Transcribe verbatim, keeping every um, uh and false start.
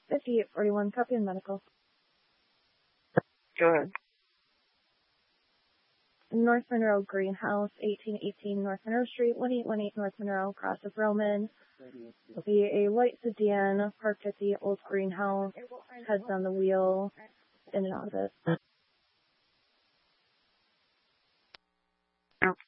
fifty-eight forty-one, copy and medical. Go ahead. North Monroe Greenhouse, eighteen eighteen North Monroe Street, one eight one eight North Monroe, cross of Roman. Will be a white sedan parked at the old greenhouse, heads on the wheel, in and out of it.